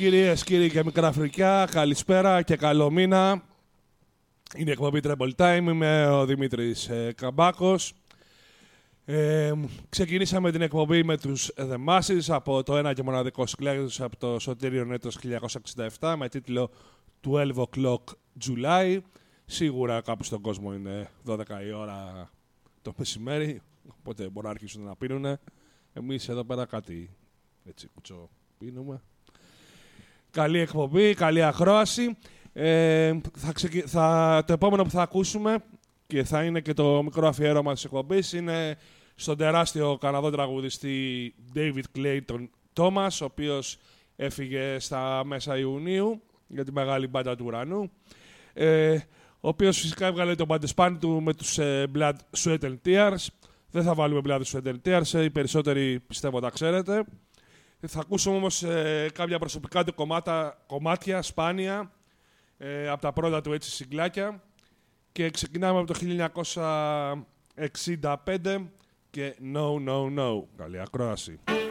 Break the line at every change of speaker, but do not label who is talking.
Κυρίες, κύριοι και μικρά φρικιά, καλησπέρα και καλό μήνα. Είναι η εκπομπή Treble Time, είμαι ο Δημήτρης Καμπάκος. Ξεκινήσαμε την εκπομπή με τους The Masses από το ένα και μοναδικό συγκλέγιος από το Σωτήριο Νέτος 1967 με τίτλο 12 O'Clock July. Σίγουρα κάπου στον κόσμο είναι 12 η ώρα το μεσημέρι, οπότε μπορούν να αρχίσουν να πίνουνε. Εμείς εδώ πέρα κάτι έτσι κουτσό πίνουμε. Καλή εκπομπή, καλή ακρόαση. Το επόμενο που θα ακούσουμε και θα είναι και το μικρό αφιέρωμα της εκπομπής είναι στον τεράστιο Καναδό τραγουδιστή David Clayton Thomas, ο οποίος έφυγε στα μέσα Ιουνίου για τη μεγάλη μπάντα του ουρανού, ο οποίος φυσικά έβγαλε τον μπαντεσπάνι του με τους Blood, Sweat and Tears. Δεν θα βάλουμε Blood, Sweat and Tears, οι περισσότεροι πιστεύω τα ξέρετε. Θα ακούσουμε όμως κάποια προσωπικά του κομμάτια, σπάνια, από τα πρώτα του έτσι συγκλάκια. Και ξεκινάμε από το 1965 και No, No, No. Καλή ακρόαση.